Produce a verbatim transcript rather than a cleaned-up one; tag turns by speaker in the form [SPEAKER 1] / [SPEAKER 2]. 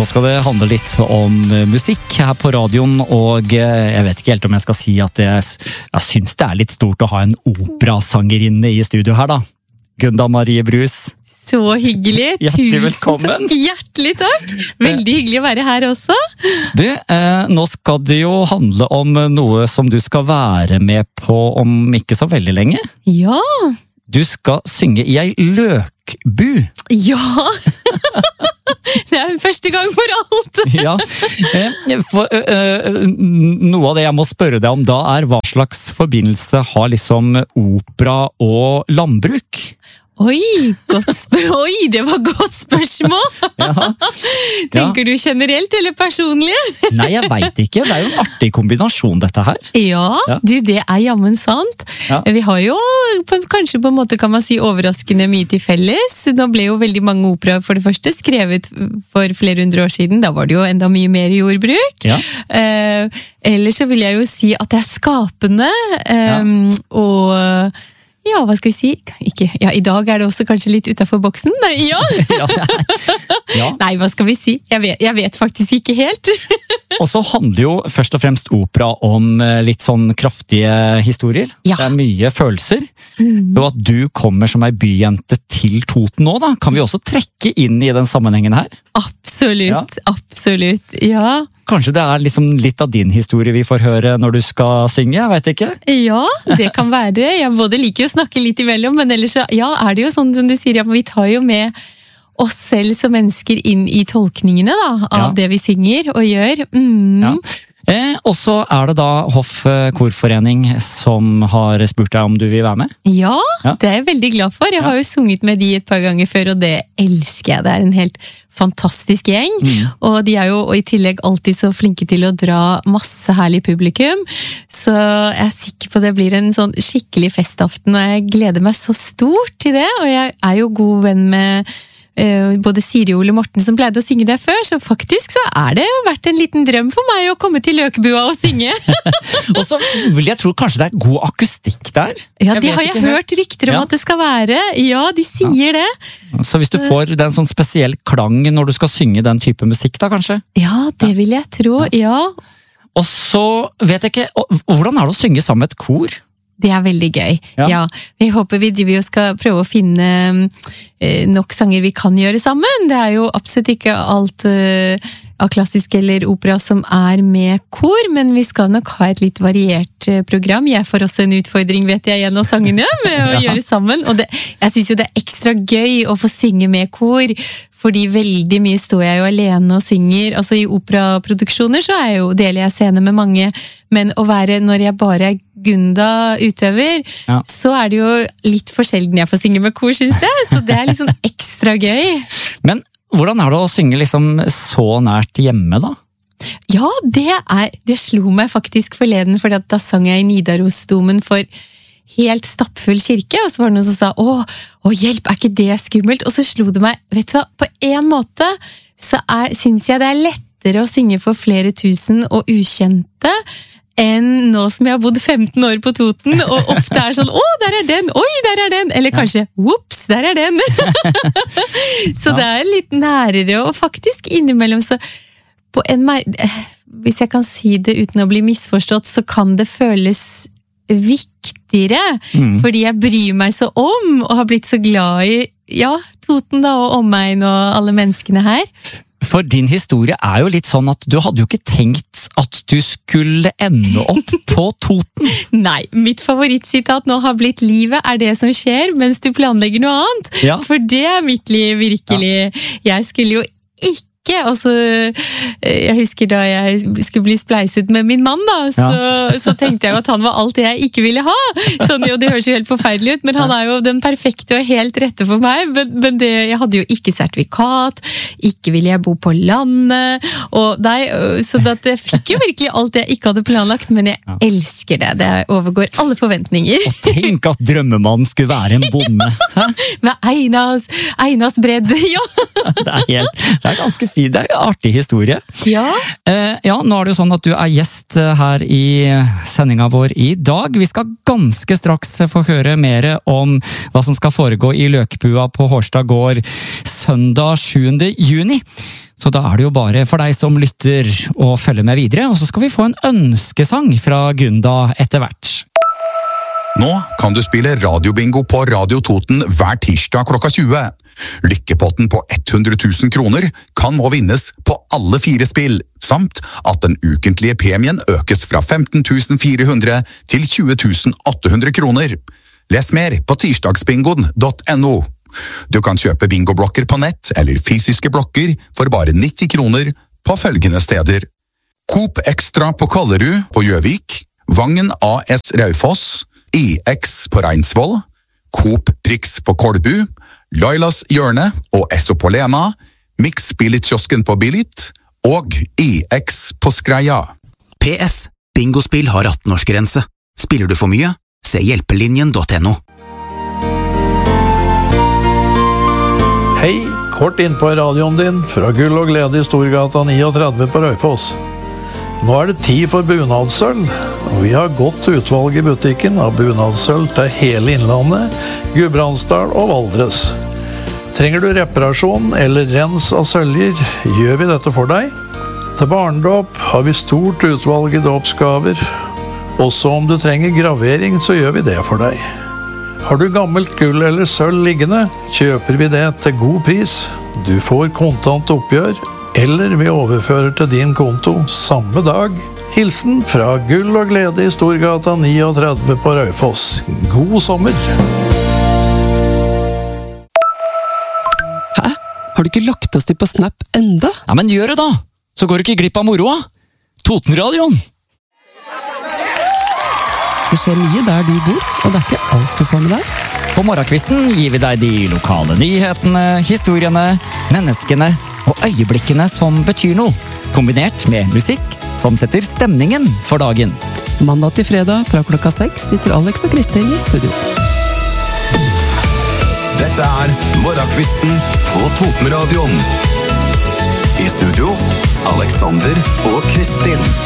[SPEAKER 1] Nå skal det handle litt om musikk her på radioen, og jeg vet ikke helt om jeg skal si at jeg, jeg synes det er litt stort å ha en operasangerinne i studio her da. Gunda Marie Brus.
[SPEAKER 2] Så hyggelig.
[SPEAKER 1] Hjertelig velkommen.
[SPEAKER 2] Tusen hjertelig takk. Veldig hyggelig å være her også.
[SPEAKER 1] Du, eh, nå skal det jo handle om noe som du skal være med på om ikke så veldig lenge.
[SPEAKER 2] Ja.
[SPEAKER 1] Du skal synge i ei løkbu.
[SPEAKER 2] Ja. Det er første gang for alt.
[SPEAKER 1] Ja. Eh, for, eh, noe av det jeg må spørre deg om da er hva slags forbindelse har liksom opera og landbruk?
[SPEAKER 2] Oi, godt spør Oi, det var godt spørsmål! Ja. Tenker du generelt eller personlig?
[SPEAKER 1] Nei, jeg vet ikke. Det er jo en artig kombinasjon, dette her.
[SPEAKER 2] Ja, ja. Du, det er jammen sant. Ja. Vi har jo kanskje på en måte kan man si overraskende mye til felles. Nå ble jo veldig mange opera for det første skrevet for flere hundre år siden. Da var det jo enda mye mer jordbruk. Ja. Eh, ellers så vil jeg jo si at det er skapende, eh, ja. og ja, hva skal vi si? Ikke, ja, i dag er det også kanskje litt utenfor boksen. Nei, ja. Ja. Nei, hva skal vi si? Jeg vet, jeg vet faktisk ikke helt.
[SPEAKER 1] Og så handler jo først og fremst opera om litt sånn kraftige historier. Ja. Det er mye følelser. Mm. Og at du kommer som ei byjente til Toten nå, da, kan vi også trekke inn i den sammenhengen her?
[SPEAKER 2] Absolutt, ja. Absolutt, ja.
[SPEAKER 1] Kanskje det er liksom litt av din historie vi får høre når du skal synge, jeg vet ikke?
[SPEAKER 2] Ja, det kan være. Jeg både liker å snakke litt imellom, men ellers ja, er det jo sånn som du sier, ja, vi tar jo med oss selv som mennesker inn i tolkningene da, av ja. Det vi synger og gjør. Mm.
[SPEAKER 1] Ja. Eh, og så er det da Hoff Korforening som har spurt deg om du vil være med?
[SPEAKER 2] Ja, ja. Det er jeg veldig glad for. Jeg ja. Har jo sunget med de et par ganger før, og det elsker jeg. Det er en helt fantastisk gjeng, mm. og de er jo og i tillegg alltid så flinke til å dra masse herlig publikum, så jeg er sikker på det blir en sånn skikkelig festaften, og jeg gleder meg så stort til det, og jeg er jo god venn med Uh, både Siri og Ole Morten som pleide å synge der før, så faktisk så er det jo vært en liten drøm for meg å komme til Løkbua og synge.
[SPEAKER 1] Og så vil jeg tro kanskje det er god akustikk der?
[SPEAKER 2] Ja, det har jeg hørt rykter om ja. At det skal være. Ja, de sier ja. Det.
[SPEAKER 1] Så hvis du får den sånn spesiell klang når du skal synge den type musikk da, kanskje?
[SPEAKER 2] Ja, det vil jeg tro, ja.
[SPEAKER 1] Og så vet jeg ikke, hvordan er det å synge sammen med et kor?
[SPEAKER 2] Det er veldig gøy, ja. Ja. Vi håper vi driver og skal prøve å finne eh, nok sanger vi kan gjøre sammen. Det er jo absolutt ikke alt eh, av klassisk eller opera som er med kor, men vi skal nok ha et litt variert eh, program. Jeg får også en utfordring, vet jeg, gjennom sangene med å ja. Gjøre sammen. Og det, jeg synes jo det er ekstra gøy å få synge med kor, fordi veldig mye står jeg jo alene og synger. Altså i operaproduksjoner så er jeg jo, deler jeg scene med mange, men å være når jeg bare er Gunda utøver, ja. Så er det jo litt for sjelden jeg får synge med kor, synes jeg. Så det er liksom ekstra gøy.
[SPEAKER 1] Men hvordan er det å synge liksom så nært hjemme da?
[SPEAKER 2] Ja, det, er, det slo meg faktisk forleden, for da sang jeg i Nidarosdomen for helt stappfull kirke, og så var det noen som sa, å, å hjelp, er ikke det skummelt? Og så slo det meg, vet du hva, på en måte så er, synes jeg det er lettere å synge for flere tusen og ukjente, enn nå som jeg har bodd femten år på Toten, og ofte er sånn, å, der er den, oi, der er den, eller kanskje, whoops, der er den. Så ja. Det er litt nærere, og faktisk innimellom så, på en, hvis jeg kan si det uten å bli misforstått, så kan det føles viktigere, mm. fordi jeg bryr meg så om, og har blitt så glad i, ja, Toten da, og omegn og alle menneskene her.
[SPEAKER 1] For din historie er jo litt sånn at du hadde jo ikke tenkt at du skulle ende opp på Toten.
[SPEAKER 2] Nei, mitt favorittsitat nå har blitt livet er det som skjer mens du planlegger noe annet. Ja. For det er mitt liv virkelig. Ja. Jeg skulle jo ikke altså, jeg husker da jeg skulle bli spleiset med min mann da, så, ja. Så tenkte jeg jo at han var alt det jeg ikke ville ha. Sånn, jo, det høres jo helt forferdelig ut, men han er jo den perfekte og helt rette for meg. Men, men det, jeg hadde jo ikke sertifikat, ikke ville jeg bo på landet, og nei, så at jeg fikk jo virkelig alt det jeg ikke hadde planlagt, men jeg ja. Elsker det. Det overgår alle forventninger.
[SPEAKER 1] Og tenk at drømmemannen skulle være en bonde. Hæ?
[SPEAKER 2] Med Einas, Einas bredd, ja.
[SPEAKER 1] Det er, helt, det er ganske fint, det er en artig historie.
[SPEAKER 2] Ja.
[SPEAKER 1] Eh, ja, nå er det jo sånn at du er gjest her i sendinga vår i dag. Vi skal ganske straks få høre mer om hva som skal foregå i Løkbua på Hårstad gård søndag sjuende juni. Så da er det jo bare for deg som lytter å følge med videre, og så skal vi få en ønskesang fra Gunda etter hvert.
[SPEAKER 3] Nå kan du spille radiobingo på Radio Toten hver tirsdag klokka tjue. Lykkepotten på hundre tusen kroner kan nå vinnes på alle fire spill, samt at den ukentlige premien økes fra femten tusen fire hundre til tjue tusen åtte hundre kroner. Les mer på tirsdagsbingoen punktum no. Du kan kjøpe bingoblokker på nett eller fysiske blokker for bare nitti kroner på følgende steder. Coop Extra på Kollerud på Gjøvik, Vangen A S Raufoss, I X på Reinsvoll, Coop Prix på Kolbu, Lailas Hjørne og Esso på Lema, Mix Billit-kiosken på Billit og I X på Skreia.
[SPEAKER 4] P S. Bingospill har atten-årsgrense. Spiller du for mye? Se hjelpelinjen punktum no.
[SPEAKER 5] Hei, kort inn på radioen din fra Gull og Glede i Storgata trettini på Raufoss. Nå er det tid for bunadssølv, og vi har godt utvalg i butikken av bunadssølv til hele Innlandet, Gudbrandsdal og Valdres. Trenger du reparasjon eller rens av søljer, gjør vi dette for deg. Til barndåp har vi stort utvalg i dåpsgaver. Også om du trenger gravering, så gjør vi det for deg. Har du gammelt gull eller sølv liggende, kjøper vi det til god pris. Du får kontant oppgjør, eller vi overfører til din konto samme dag. Hilsen fra Gull og Glede i Storgata trettini på Raufoss. God sommer!
[SPEAKER 6] Hæ? Har du ikke lagt oss til på Snap enda?
[SPEAKER 1] Ja, men gjør det da! Så går du ikke glipp av moroa. Totenradioen!
[SPEAKER 6] Det skjer mye der du bor, og det er ikke alt du får med der.
[SPEAKER 1] På morgenkvisten gir vi deg de lokale nyhetene, historiene, menneskene og øyeblikkene som betyr noe, kombinert med musikk som setter stemningen for dagen.
[SPEAKER 6] Mandag til fredag fra klokka seks sitter Alex og Kristin i studio.
[SPEAKER 7] Dette er morgenkvisten på Totenradioen. I studio, Alexander og Kristin.